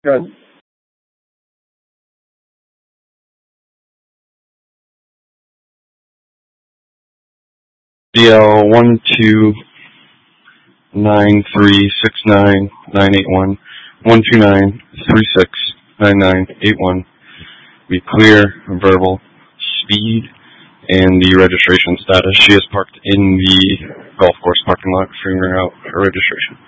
Good. DL 129369981 129369981. Be clear, verbal, speed, and the registration status. She is parked in the golf course parking lot, figuring out her registration.